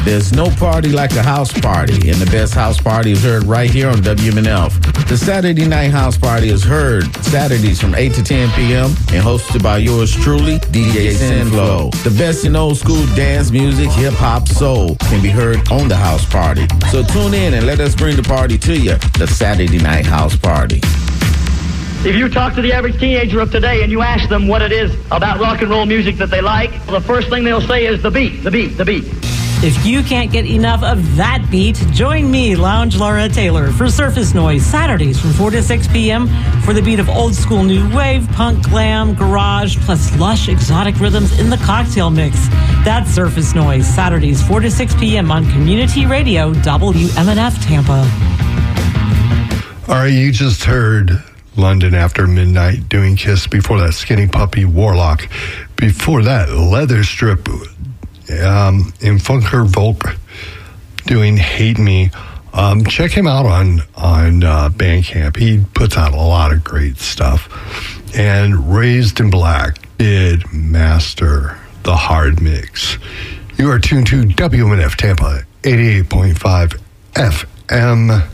There's no party like a house party, and the best house party is heard right here on WMNF. The Saturday Night House Party is heard Saturdays from 8 to 10 p.m. and hosted by yours truly, DJ Sinflow. The best in old school dance music, hip-hop, soul can be heard on the house party. So tune in and let us bring the party to you, the Saturday Night House Party. If you talk to the average teenager of today and you ask them what it is about rock and roll music that they like, the first thing they'll say is the beat, the beat, the beat. If you can't get enough of that beat, join me, Lounge Laura Taylor, for Surface Noise, Saturdays from 4 to 6 p.m. for the beat of old school new wave, punk, glam, garage, plus lush, exotic rhythms in the cocktail mix. That's Surface Noise, Saturdays 4 to 6 p.m. on Community Radio, WMNF Tampa. All right, you just heard London After Midnight doing Kiss. Before that, Skinny Puppy, Warlock. Before that, Leather Strip in Funker Volk doing Hate Me. Check him out on Bandcamp. He puts out a lot of great stuff. And Raised in Black did master the hard mix. You are tuned to WMNF Tampa 88.5 FM.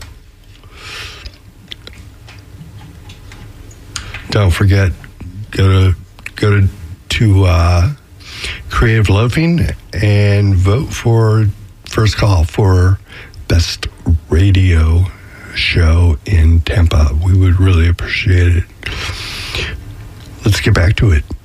Don't forget, go to Creative Loafing and vote for First Call for best radio show in Tampa. We would really appreciate it. Let's get back to it.